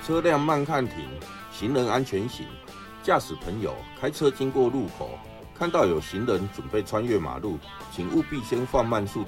车辆慢看停，行人安全行。驾驶朋友开车经过路口，看到有行人准备穿越马路，请务必先放慢速